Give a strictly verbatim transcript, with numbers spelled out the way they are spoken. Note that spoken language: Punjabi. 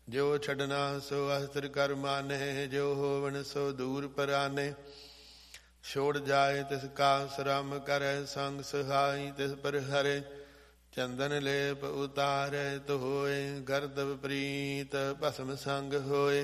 ਜੋ ਛੱਡਣਾ ਸੋ ਅਸਤਰ ਕਰ ਮਾਨਹਿ, ਜੋ ਹੋਵਨ ਸੋ ਦੂਰ ਪਰਾਨੇ। ਛੋੜ ਜਾਏ ਤਿਸ ਕਾ ਸ਼ਰਮ ਕਰੈ, ਸੰਗ ਸਹਾਈ ਤਿਸ ਪਰ ਹਰੇ। ਚੰਦਨ ਲੇਪ ਉਤਾਰੈ ਧੋਏ, ਗਰਦਬ ਪ੍ਰੀਤ ਭਸਮ ਸੰਗ ਹੋਏ।